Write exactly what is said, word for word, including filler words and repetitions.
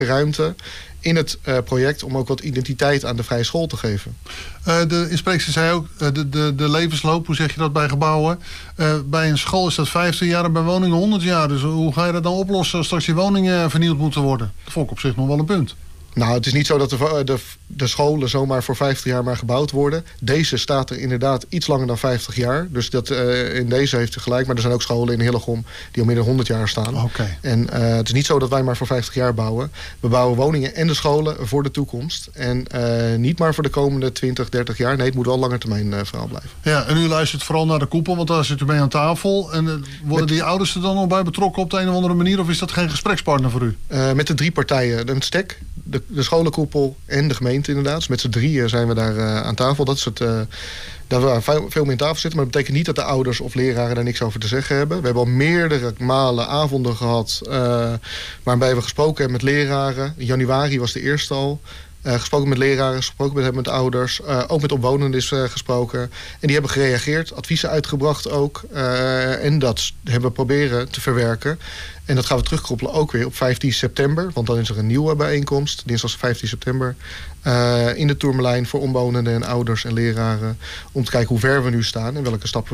ruimte in het uh, project om ook wat identiteit aan de vrije school te geven. Uh, de inspectie zei ook, uh, de, de, de levensloop, hoe zeg je dat bij gebouwen? Uh, bij een school is dat vijftig jaar en bij woningen honderd jaar. Dus hoe ga je dat dan oplossen als straks die woningen vernield moeten worden? Dat vond ik op zich nog wel een punt. Nou, het is niet zo dat de, de, de scholen zomaar voor vijftig jaar maar gebouwd worden. Deze staat er inderdaad iets langer dan vijftig jaar. Dus dat, uh, in deze heeft u gelijk. Maar er zijn ook scholen in Hillegom die al meer dan honderd jaar staan. Okay. En uh, het is niet zo dat wij maar voor vijftig jaar bouwen. We bouwen woningen en de scholen voor de toekomst. En uh, niet maar voor de komende twintig, dertig jaar. Nee, het moet wel langer termijn uh, verhaal blijven. Ja, en u luistert vooral naar de koepel, want daar zit u mee aan tafel. En uh, worden met die ouders er dan nog bij betrokken op de een of andere manier? Of is dat geen gesprekspartner voor u? Uh, met de drie partijen. Een stek, de, de scholenkoepel en de gemeente inderdaad. Dus met z'n drieën zijn we daar uh, aan tafel. Dat is het, uh, dat we veel, veel meer aan tafel zitten. Maar dat betekent niet dat de ouders of leraren daar niks over te zeggen hebben. We hebben al meerdere malen avonden gehad uh, waarbij we gesproken hebben met leraren. In januari was de eerste al. Uh, gesproken met leraren, gesproken met, met ouders. Uh, ook met omwonenden is uh, gesproken. En die hebben gereageerd, adviezen uitgebracht ook. Uh, en dat hebben we proberen te verwerken. En dat gaan we terugkoppelen ook weer op vijftien september. Want dan is er een nieuwe bijeenkomst. Dinsdag vijftien september. Uh, in de Tourmalijn voor omwonenden en ouders en leraren. Om te kijken hoe ver we nu staan en welke stappen